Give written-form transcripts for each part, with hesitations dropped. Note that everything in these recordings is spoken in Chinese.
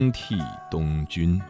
替东君。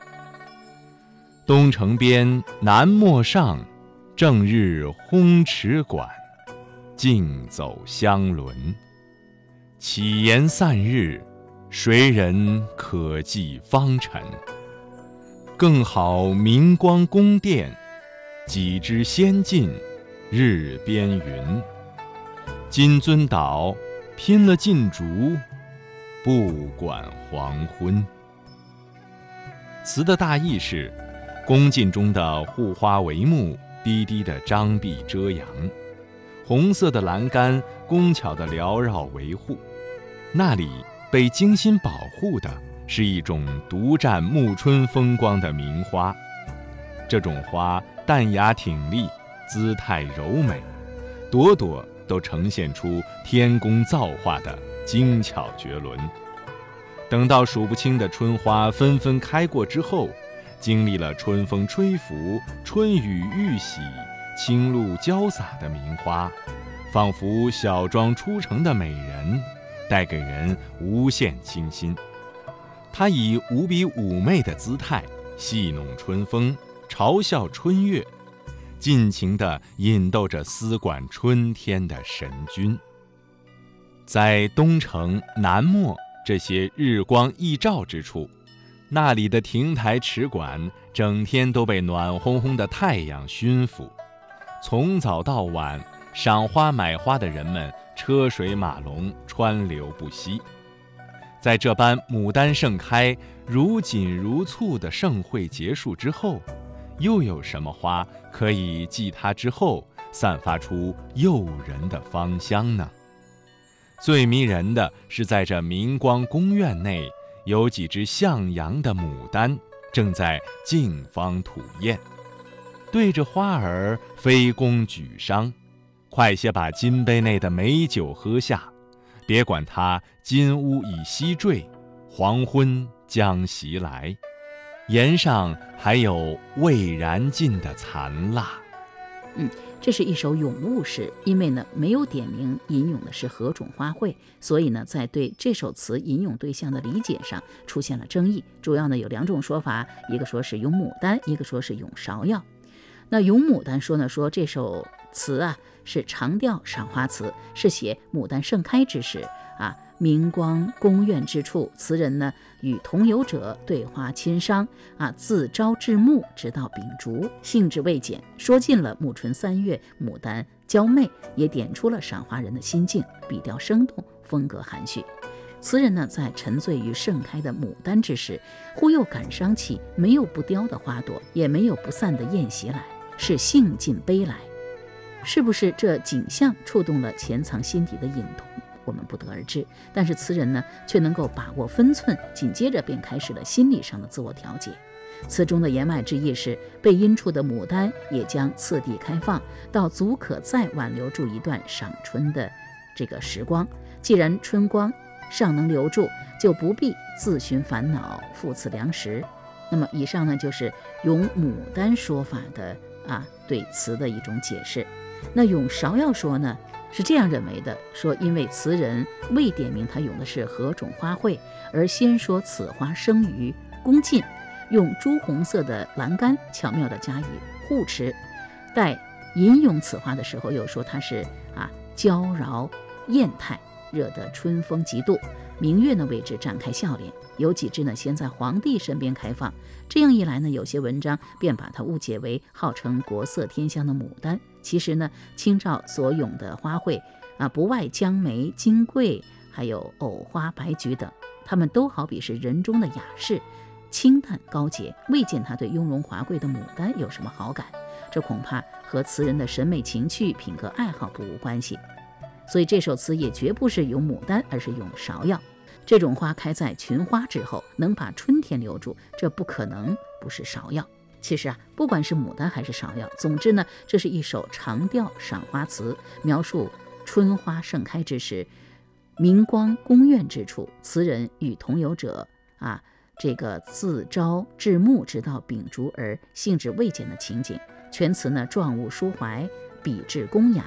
东城边南陌上，正日烘池馆，竞走相轮。岂言散日，谁人可计方辰？更好明光宫殿，几之先进，日边云。金樽岛，拼了尽烛，不管黄昏。词的大意是，宫禁中的护花帷幕低低的张壁遮阳，红色的栏杆工巧地缭绕维护，那里被精心保护的是一种独占暮春风光的名花。这种花淡雅挺立，姿态柔美，朵朵都呈现出天工造化的精巧绝伦。等到数不清的春花纷纷开过之后，经历了春风吹拂、春雨欲洗、清露浇洒的名花，仿佛小妆出城的美人，带给人无限清新。她以无比妩媚的姿态戏弄春风，嘲笑春月，尽情地引逗着思管春天的神君。在东城、南陌这些日光溢照之处，那里的亭台池馆整天都被暖烘烘的太阳熏抚，从早到晚，赏花买花的人们车水马龙，川流不息。在这般牡丹盛开、如锦如簇的盛会结束之后，又有什么花可以继它之后散发出诱人的芳香呢？最迷人的是，在这明光宫苑内，有几只向阳的牡丹正在竞芳吐艳，对着花儿飞弓举觞。快些把金杯内的美酒喝下，别管它金乌已西坠，黄昏将袭来，檐上还有未燃尽的残蜡。 这是一首咏物诗，因为呢没有点名吟咏的是何种花卉，所以呢在对这首词吟咏对象的理解上出现了争议。主要呢有两种说法，一个说是咏牡丹，一个说是咏芍药。那咏牡丹说这首词啊是长调赏花词，是写牡丹盛开之时啊，明光宫苑之处，词人呢与同游者对花亲商啊，自朝至暮，直到秉烛，兴致未减，说尽了暮春三月牡丹娇媚，也点出了赏花人的心境，笔调生动，风格含蓄。词人呢在沉醉于盛开的牡丹之时，忽又感伤起没有不凋的花朵，也没有不散的宴席来，是兴尽悲来。是不是这景象触动了潜藏心底的隐痛，我们不得而知，但是词人呢却能够把握分寸，紧接着便开始了心理上的自我调节。词中的言外之意是，被阴处的牡丹也将次第开放，到足可再挽留住一段赏春的这个时光。既然春光尚能留住，就不必自寻烦恼，赴此良时。那么以上呢就是咏牡丹说法的对词的一种解释。那咏芍药说呢是这样认为的，说因为词人未点明他咏的是何种花卉，而先说此花生于宫禁，用朱红色的栏杆巧妙地加以护持，待吟咏此花的时候又说它是娇娆艳态，惹得春风极度，明月呢为之展开笑脸。有几只呢先在皇帝身边开放，这样一来呢，有些文章便把它误解为号称国色天香的牡丹。其实呢，清照所咏的花卉不外姜梅、金桂，还有藕花、白菊等，它们都好比是人中的雅士，清淡高洁，未见他对雍容华贵的牡丹有什么好感。这恐怕和词人的审美情趣、品格爱好不无关系。所以这首词也绝不是咏牡丹，而是咏芍药。这种花开在群花之后，能把春天留住，这不可能不是芍药。其实不管是牡丹还是芍药，总之呢，这是一首长调赏花词，描述春花盛开之时，明光宫苑之处，词人与同游者这个自朝至暮，直到秉烛而兴致未减的情景。全词呢壮务抒怀，笔致工雅，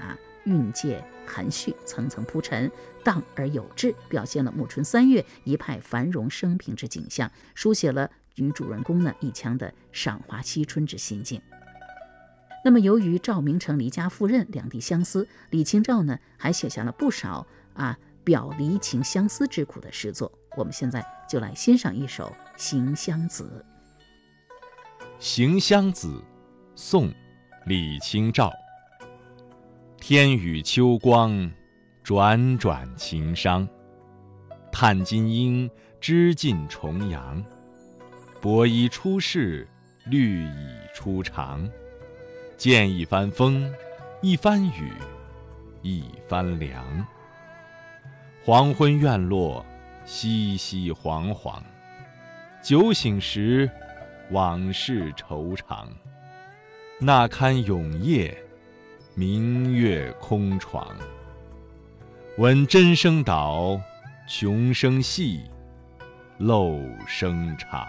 韵界含蓄，层层铺陈，荡而有致，表现了暮春三月一派繁荣生平之景象，书写了女主人公呢一腔的赏花惜春之心境。那么由于赵明诚离家赴任，两地相思，李清照呢还写下了不少表离情相思之苦的诗作。我们现在就来欣赏一首《行香子》。 行香子，宋·李清照。天宇秋光，转转晴商。叹金鹰，知尽重阳。薄衣出世，绿蚁出墙。见一番风，一番雨，一番凉。黄昏院落，熙熙攘攘。酒醒时，往事惆怅。那堪永夜，明月空床。闻真声倒，穷声细，漏声长。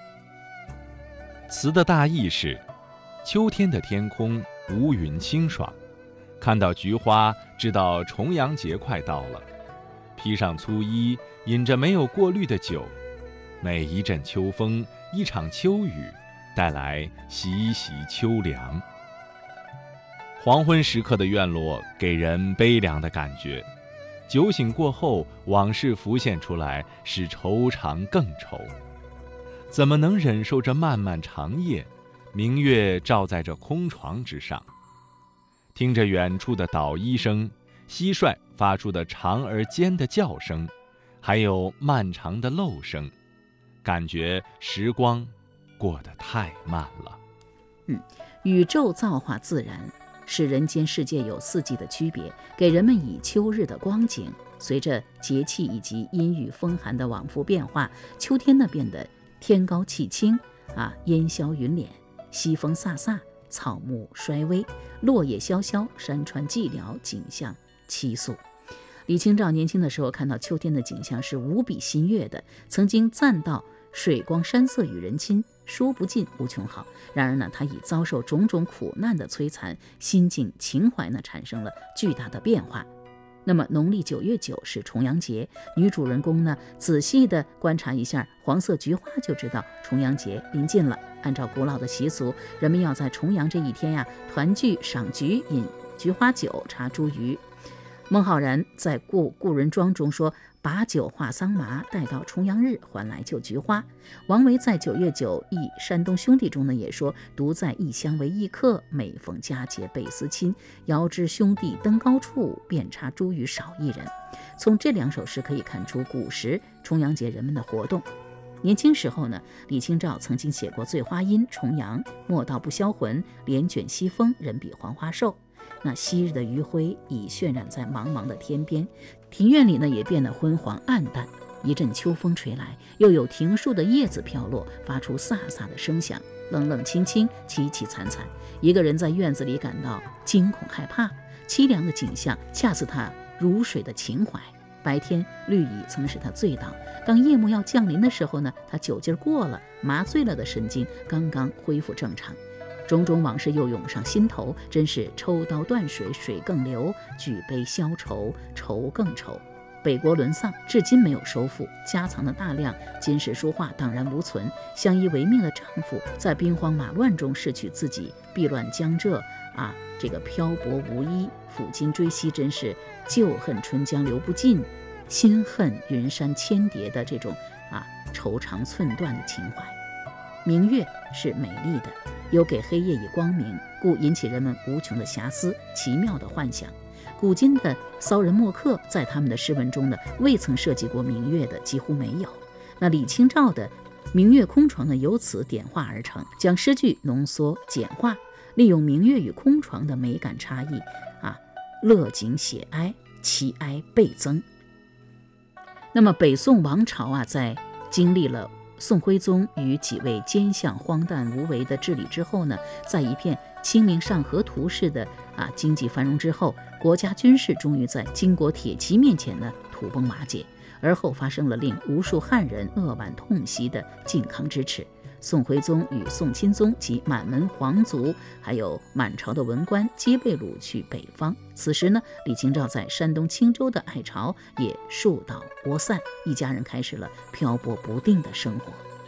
词的大意是：秋天的天空无云清爽，看到菊花知道重阳节快到了，披上粗衣，饮着没有过滤的酒，每一阵秋风，一场秋雨，带来习习秋凉。黄昏时刻的院落给人悲凉的感觉，酒醒过后，往事浮现出来，使愁肠更愁。怎么能忍受这漫漫长夜，明月照在这空床之上？听着远处的捣衣声，蟋蟀发出的长而尖的叫声，还有漫长的漏声，感觉时光过得太慢了。 宇宙造化自然，使人间世界有四季的区别，给人们以秋日的光景。随着节气以及阴雨风寒的往复变化，秋天呢变得天高气清烟消云敛，西风飒飒，草木衰微，落叶萧萧，山川寂寥，景象凄肃。李清照年轻的时候看到秋天的景象是无比欣悦的，曾经赞道水光山色与人亲，说不尽无穷好。然而呢，他已遭受种种苦难的摧残，心境情怀呢产生了巨大的变化。那么农历9月9是重阳节，女主人公呢仔细地观察一下黄色菊花，就知道重阳节临近了。按照古老的习俗，人们要在重阳这一天团聚赏菊，饮菊花酒，插茱萸。孟浩然在故人庄中说：把酒话桑麻，待到重阳日，还来就菊花。王维在9月9忆山东兄弟中呢也说：独在异乡为异客，每逢佳节倍思亲。遥知兄弟登高处，遍插茱萸少一人。从这两首诗可以看出古时重阳节人们的活动。年轻时候呢，李清照曾经写过《醉花阴》《重阳》《莫道不销魂》《帘卷西风》《人比黄花瘦》。那昔日的余晖已渲染在茫茫的天边，庭院里呢也变得昏黄暗淡。一阵秋风吹来，又有庭树的叶子飘落，发出飒飒的声响，冷冷清清，凄凄惨惨。一个人在院子里感到惊恐害怕，凄凉的景象恰似他如水的情怀。白天绿蚁曾使他醉倒，当夜幕要降临的时候呢，他酒劲过了，麻醉了的神经刚刚恢复正常。种种往事又涌上心头，真是抽刀断水，水更流；举杯消愁，愁更愁。北国沦丧，至今没有收复，家藏的大量金石书画荡然无存。相依为命的丈夫在兵荒马乱中逝去自己，避乱江浙这个漂泊无依，抚今追昔，真是旧恨春江流不尽，新恨云山千叠的这种愁肠寸断的情怀。明月是美丽的，有给黑夜以光明，故引起人们无穷的遐思，奇妙的幻想。古今的骚人墨客在他们的诗文中呢，未曾涉及过明月的几乎没有。那李清照的明月空床呢，由此点化而成，将诗句浓缩简化，利用明月与空床的美感差异乐景写哀，其哀倍增。那么北宋王朝在经历了宋徽宗与几位奸相荒诞无为的治理之后呢，在一片清明上河图式的经济繁荣之后，国家军事终于在金国铁骑面前呢土崩瓦解，而后发生了令无数汉人扼腕痛惜的靖康之耻。 宋徽宗与宋钦宗及满门皇族，还有满朝的文官皆被掳去北方。此时呢，李清照在山东青州的爱巢也树倒窝散，一家人开始了漂泊不定的生活。